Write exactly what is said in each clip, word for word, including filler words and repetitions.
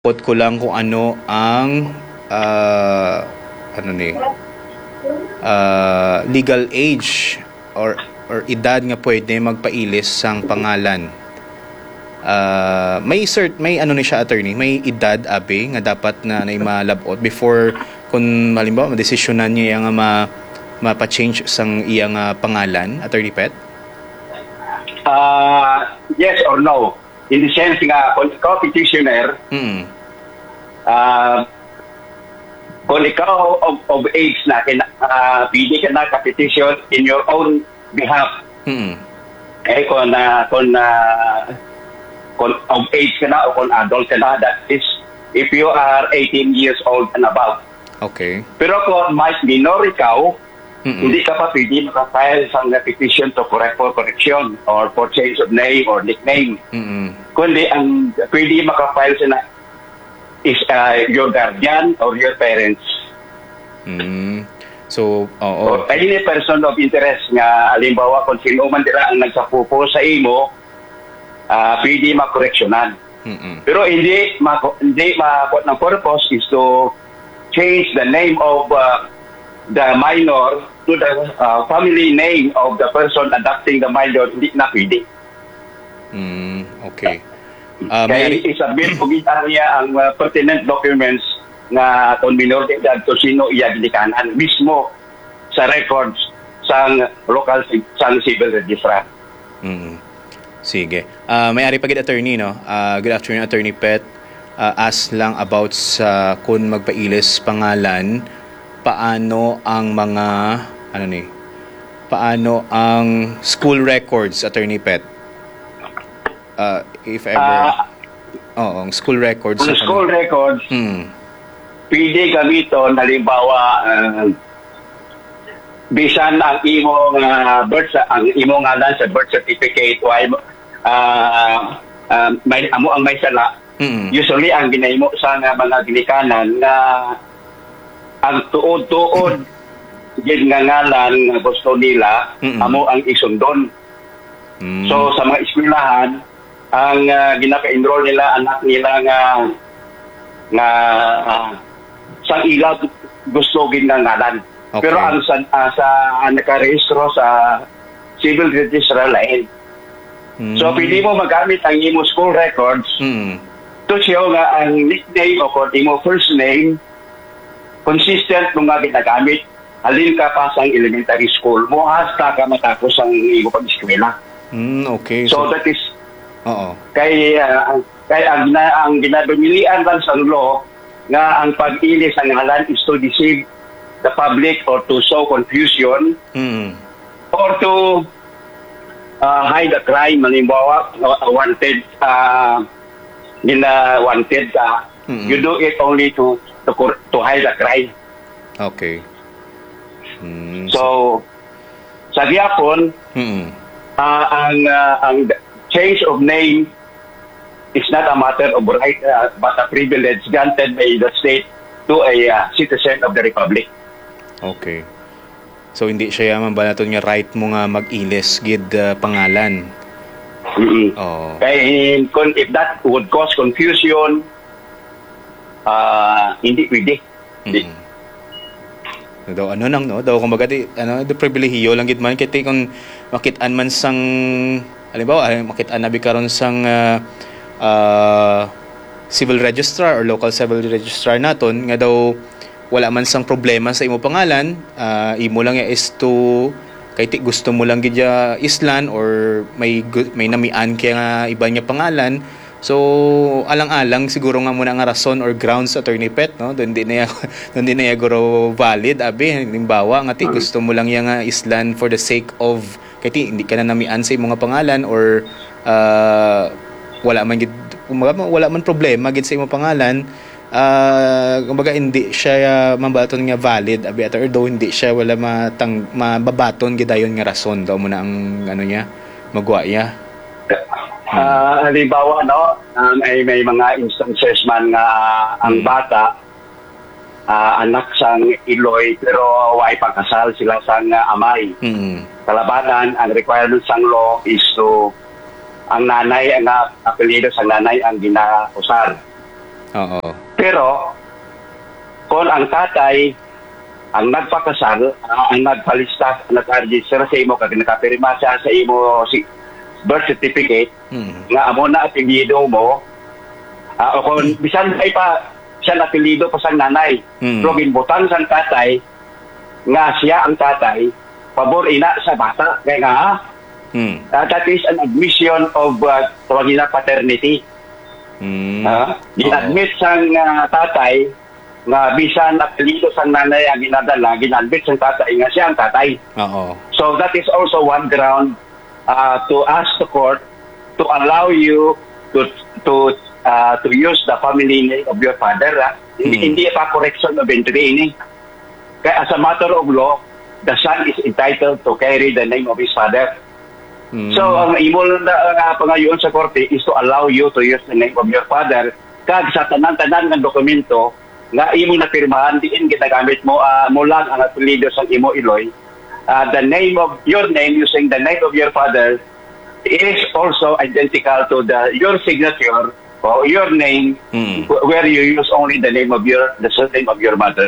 Pot ko lang kung ano ang uh, ano ni uh, legal age or or edad nga pwede magpailis sang pangalan. Uh, may cert may ano ni siya attorney, may edad abi nga dapat na na malabot before kung halimbawa madesisyonan niya nga ma mapa-change sang iyang uh, pangalan, Attorney Pet? Uh, yes or no. In the sense nga, kung ikaw petitioner, mm. uh, kung ikaw of, of age na, uh, pili ka na ka-petition in your own behalf. Mm. Eh, kung, uh, kung, uh, kung of age ka na o kung adult ka na, that is, if you are eighteen years old and above. Okay. Pero kung mas minor ikaw, mm-mm. hindi ka pa pwede makafile sa petition to correct for correction or for change of name or nickname. Mm-mm. Kundi ang pwede makafile sa na is uh, your guardian or your parents. Mm. So, oo. Or any person of interest nga, alimbawa kung sino man dira ang nagsapupo sa imo, uh, pwede makoreksyonan. Mm-mm. Pero hindi, ma hindi ma ng purpose is to change the name of uh, the minor to the uh, family name of the person adopting the minor, hindi na pwede. Mm, okay. Uh, Kaya isabit po niya ang uh, pertinent documents na kung minor de edad to sino iya ginikanan mismo sa records sa local sa civil registrar. Mm. Sige. Uh, may-ari pagid attorney, no? Uh, good afternoon, Attorney Pet. Uh, ask lang about sa kung magpailis pangalan, paano ang mga ano ni paano ang school records, Attorney Pet, uh, if ever uh, oh, ang school records sa school ano? Records hmm. pwede gamiton halimbawa uh, bisan ang imong uh, birth ang imong ngalan sa birth certificate why uh, uh, may amo ang may sala. Mm-hmm. Usually ang ginahimo sa nga mga ginikanan na ang tuod-tuod gid nga ngalan nga gusto nila, mm-hmm. amo ang isundon. Mm-hmm. So sa mga eskwelahan ang uh, ginaka-enroll nila anak nila nga nga uh, sa ila gusto gid nga ngalan. Okay. Pero ang sa, uh, sa uh, nakarehistro sa civil registrar lain. Mm-hmm. So pwede mo magamit ang imo school records. Mm-hmm. To siya nga ang nickname o kung imo first name consistent nung nga ginagamit halin ka pa sa elementary school mo hasta ka matapos ang imo pag-eskwela. Mm, okay. So, so that is oo. Kay uh, kay ang ang ginabumilian lang sa law nga ang pag-ilis ang ngalan is to deceive the public or to sow confusion mm. or to uh, hide a crime, halimbawa uh, wanted uh, nila wanted ka, uh, mm-hmm. you do it only to to, to hide a crime. Okay. Mm, so, sa gihapon, mm-hmm. uh, ang uh, ang change of name is not a matter of right uh, but a privilege granted by the state to a uh, citizen of the republic. Okay. So hindi siya yaman ba nato nga right mo nga mag-ilis gid uh, pangalan? Mm-hmm. Oh. Kaya if that would cause confusion, uh, hindi pwede. Mm-hmm. Daw ano nang no, daw kumbaga di ano, do pribilehiyo lang gid man kay kung makit-an man sang halimbawa makit-an nabi karon sang uh, uh, civil registrar or local civil registrar naton nga daw wala man sang problema sa imo pangalan, uh, imo lang ya is to kay ti gusto mo lang gid ya islan or may may namian kaya nga iba niya pangalan. So alang-alang siguro nga muna nga rason or grounds, Attorney Pet, no, doon di na doon di na guro valid abi halimbawa nga ti gusto mo lang ya nga islan for the sake of kay ti hindi ka na namian sa imong pangalan or uh, wala man gid wala man problema gid sa imong pangalan. Uh, kumbaga hindi siya uh, mabaton nga valid abi at or do hindi siya wala matang mababaton gidayon nga rason daw mo na ang ano niya magwa ya. Uh, halimbawa ano um, ay may mga instances man nga ang hmm. bata uh, anak sang iloy pero way pagkasal sila sang uh, amay. Hmm. Kalabanan ang requirement sang law is to ang nanay ang apelyido sa nanay ang ginausar. Oo. Pero, kung ang tatay, ang nagpakasal, uh, ang nagpalista, nag-register sa imo, kag nakapirma siya sa imo si birth certificate, mm. nga amo na apelyido mo, uh, o kung bisan ay pa siya na apelyido pa sa nanay, mm. pero ginbutan sa tatay, nga siya ang tatay, pabor ina sa bata, kaya nga, mm. uh, that is an admission of uh, tawagin na paternity. Mm. Uh, Gin-admit sa uh, tatay, nga bisan apelyido sa nanay ang ginadala, ginadmit sa tatay nga siya ang tatay. Oo. So that is also one ground uh, to ask the court to allow you to to uh, to use the family name of your father. Uh. Mm. Hindi, hindi pa correction of entry ini. Kaya as a matter of law, the son is entitled to carry the name of his father. Mm. So ang imo na uh, pangayon sa korte is to allow you to use the name of your father. Kag sa tanan-tanan ng dokumento nga imo na pirmahan diin ginagamit mo uh, mo lang ang apelyido sa imo Iloy, uh, the name of your name using the name of your father is also identical to the your signature or your name mm. where you use only the name of your the surname of your mother.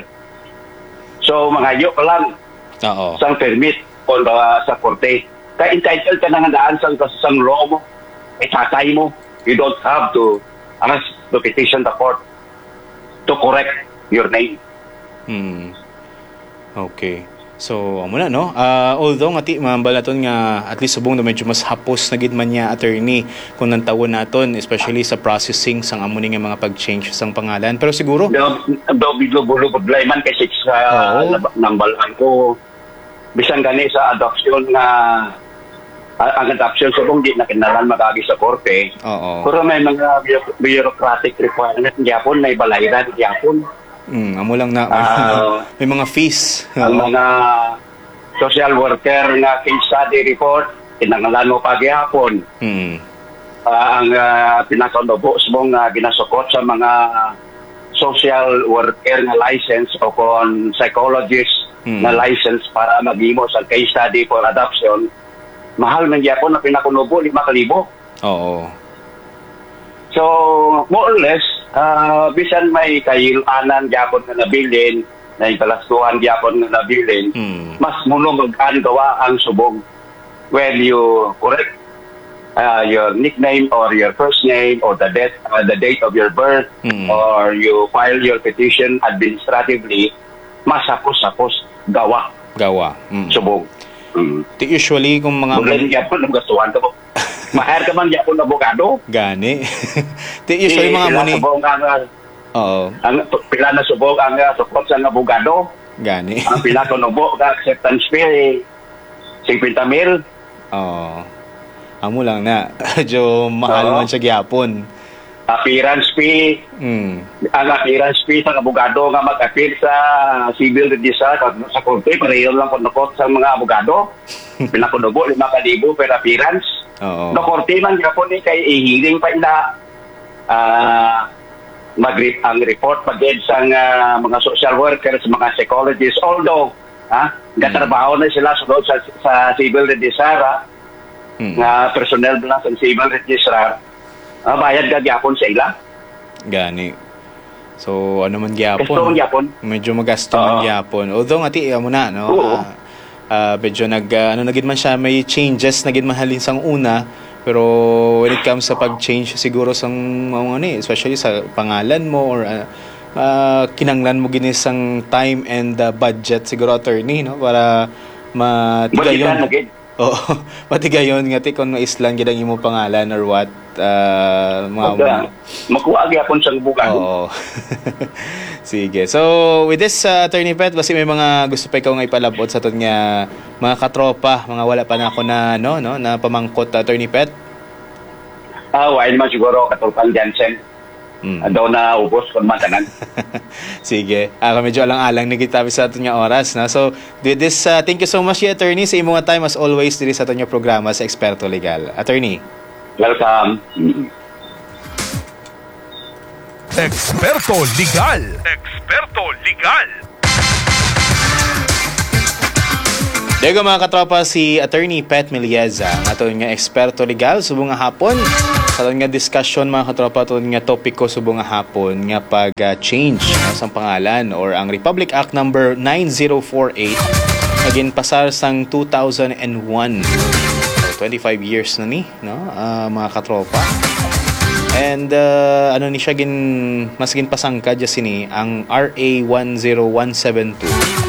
So mga yo pa lang Oo. Sang permit kung uh, sa korte ka entitled ka nang daan sang sang law mo ay tatay mo, you don't have to ask to petition the court to correct your name. Hmm. Okay. So, amo na, no? Uh, although, nga ti, mambal naton nga, at least subong na medyo mas hapos na gid man niya, attorney, kung nantawon naton, especially sa processing sang amo nga mga pag-change sang pangalan. Pero siguro... Daw, biglo-bulo, paglayman kasi sa uh, nambalan ko, bisan gani sa adoption nga ang adoption subong di na kinalan magagi sa korte. Oo. Pero may mga bureaucratic requirement gyapon na ibalayran gyapon. Mm, amo lang na may, uh, may mga fees. Ang mga social worker nga case study report kinahanglan mo pa gyapon. Mm. Uh, ang uh, pinakanubo subong nga ginasukot sa mga social worker nga license o kon psychologist mm. na license para maghimo sa case study for adoption. Mahal man gyapon na pinakunubo lima ka libo. Oo. So, more or less, uh, bisan may kayilanan gyapon nga nabilin, na ikalastuhan gyapon nga nabilin, hmm. mas muno mag-an gawa ang subong. When you correct uh, your nickname or your first name or the date, uh, the date of your birth, hmm. or you file your petition administratively, mas hapos-hapos gawa. Gawa. Hmm. Subong. Mm. Usually kung mga Bulan gyapon ang gastuhan ka mo. Mahal ka man gyapon na abogado. Gani. Usually mga muni. Oo. Ang pila na subog ang support sa abogado. Gani. Ang pila ko nubo ka acceptance fee fifty mil. Oo. Amo lang na. Jo mahal man siya gyapon. Appearance fee. Mm. Ang appearance fee sa abogado nga mag-appear sa civil registrar sa korte, pareho lang kung sa mga abogado. Pinakunubo, lima kalibo per appearance. Oo. No korte man yapon ni kay i-hearing pa ina uh, mag-rip ang report pagid sa uh, mga social workers, mga psychologists, although ha, gatrabaho na sila sunod sa, sa civil registrar mm. nga personnel lang sa civil registrar. Ah, bayad ka gyapon sa ila. Gani. So, ano man gyapon? Gasto man gyapon. Medyo magasto uh, man gyapon. Although, nga ti, mo na, no? Oo. Uh, uh, medyo nag, uh, ano, nagid man siya, may changes, nagid mahalin sang una. Pero, when it comes sa pag-change, siguro sang, mga ano eh, especially sa pangalan mo, or, uh, uh, kinanglan mo ginisang time and uh, budget, siguro, attorney, no? Para, matigayon. Oo. Matigayon nga ti, kung islang gid ang imo pangalan or what. Uh, mga, makuha gyapon sa bugado. Oo. Sige. So, with this, uh, Attorney Pet, basi may mga gusto pa ikaw nga ipalabot sa aton nga mga katropa, mga wala pa na ako na, no, no, na pamangkot, Attorney Pet? Ah, uh, wala man siguro katulpan Jansen. Mm. Daw na ubos kung matanan. Sige. Ah, medyo alang-alang na kita sa aton nga oras. Na? So, with this, uh, thank you so much, Attorney, sa imong time, as always, diri sa aton nga programa sa Eksperto Legal. Attorney. Welcome. Eksperto Legal. Eksperto Legal. Dego mga katropa, si Attorney Pet Milieza, ang aton nga Eksperto Legal, subong nga hapon. Sa nga discussion mga katropa, ito nga topic ko subong nga hapon nga pag uh, change uh, sang pangalan or ang Republic Act number nine zero four eight naging pasar sang two thousand one. So, twenty-five years na ni, no? Uh, mga katropa. And uh, ano ni siya gin mas gin pasangka dya sini ang R A one zero one seven two